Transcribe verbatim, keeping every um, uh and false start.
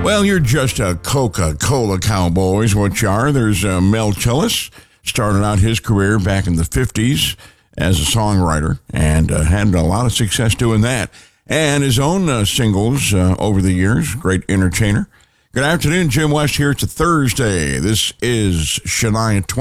Well, you're just a Coca-Cola cowboy is what you are. There's uh, Mel Tillis. Started out his career back in the fifties as a songwriter and uh, had a lot of success doing that. And his own uh, singles uh, over the years. Great entertainer. Good afternoon, Jim West here. It's a Thursday. This is Shania Twain.